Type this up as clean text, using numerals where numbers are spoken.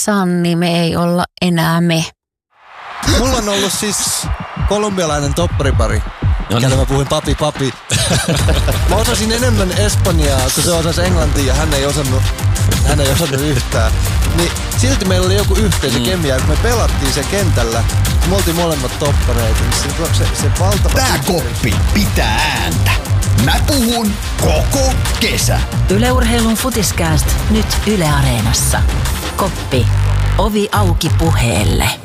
Sanni, me ei olla enää me. Mulla on ollut siis kolumbialainen topparipari. Kelle mä puhuin papi. Mä osasin enemmän espanjaa, kun se osasi englantia ja hän ei osannut yhtään. Niin silti meillä oli joku yhteisö kemia, kun me pelattiin sen kentällä. Me oltiin molemmat toppareita. Se valtava... Tää koppi pitää ääntä. Mä puhun koko kesä. Yle Urheilun Futiskääst nyt Yle Areenassa. Koppi. Ovi auki puheelle.